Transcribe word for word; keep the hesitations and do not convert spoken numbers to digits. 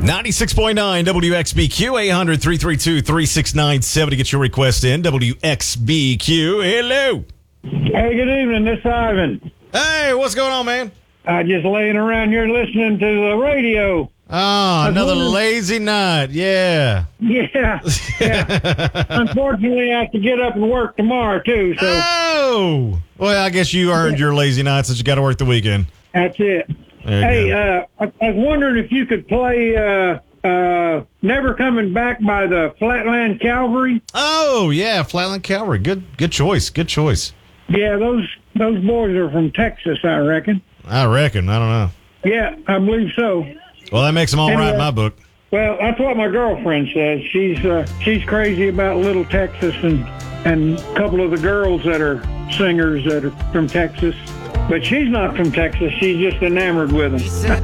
ninety-six point nine W X B Q, eight hundred, three three two, three six nine seven to get your request in. W X B Q, hello. Hey, good evening. This is Ivan. Hey, what's going on, man? I just laying around here listening to the radio. Oh, another wondering- lazy night. Yeah. Yeah. yeah. Unfortunately, I have to get up and work tomorrow, too, so Oh. Well, I guess you earned your lazy night since you got to work the weekend. that's it. There you Hey, go. uh, I, I was wondering if you could play uh, uh, Never Coming Back by the Flatland Cavalry. Oh, yeah, Flatland Cavalry. Good good choice. Good choice. Yeah, those those boys are from Texas, I reckon. I reckon. I don't know. Yeah, I believe so. Well, that makes them all And, right in uh, my book. Well, that's what my girlfriend says. She's uh, she's crazy about Little Texas and and a couple of the girls that are singers that are from Texas. But she's not from Texas. She's just enamored with them.